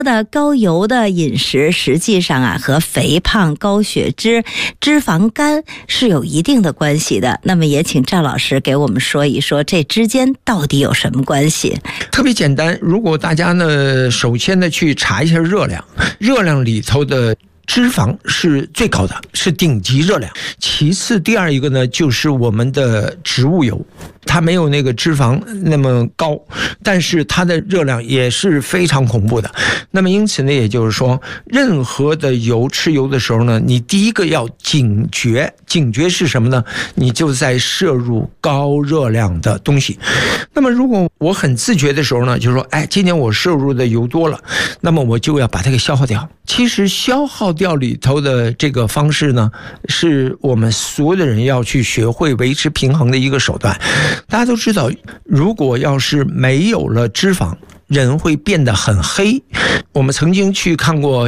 的高油的饮食实际上啊和肥胖、高血脂、脂肪肝是有一定的关系的。那么也请赵老师给我们说一说这之间到底有什么关系？ 特别简单，如果大家呢首先呢去查一下热量，热量里头的脂肪是最高的，是顶级热量。其次第二一个呢就是我们的植物油，它没有那个脂肪那么高，但是它的热量也是非常恐怖的。那么因此呢，也就是说任何的油吃油的时候呢，你第一个要警觉是什么呢？你就在摄入高热量的东西。那么如果我很自觉的时候呢，就是说今天我摄入的油多了，那么我就要把它给消耗掉。其实消耗掉里头的这个方式呢，是我们所有的人要去学会维持平衡的一个手段。大家都知道，如果要是没有了脂肪，人会变得很黑。我们曾经去看过